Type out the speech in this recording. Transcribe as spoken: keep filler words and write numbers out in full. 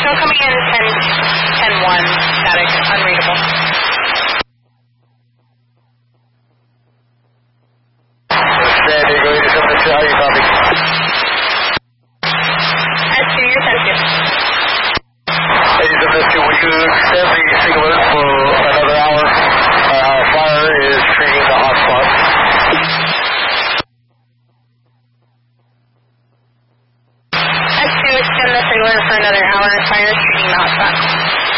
Signal coming in ten, ten one, static, unreadable.